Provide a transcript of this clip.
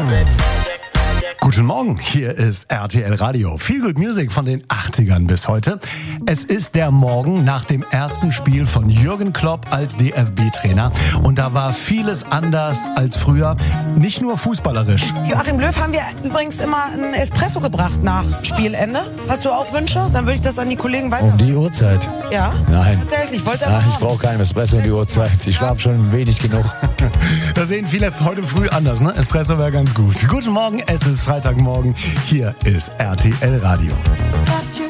Guten Morgen, hier ist RTL Radio. Feel Good Music von den 80ern bis heute. Es ist der Morgen nach dem ersten Spiel von Jürgen Klopp als DFB-Trainer. Und da war vieles anders als früher, nicht nur fußballerisch. Joachim Löw haben wir übrigens immer einen Espresso gebracht nach Spielende. Hast du auch Wünsche? Dann würde ich das an die Kollegen weiter. Um die Uhrzeit? Ja? Nein. Tatsächlich, Ich brauche keinen Espresso um die Uhrzeit. Ich schlafe schon wenig genug. Da sehen viele heute früh anders, ne? Espresso wäre ganz gut. Guten Morgen, es ist Freitagmorgen. Hier ist RTL Radio.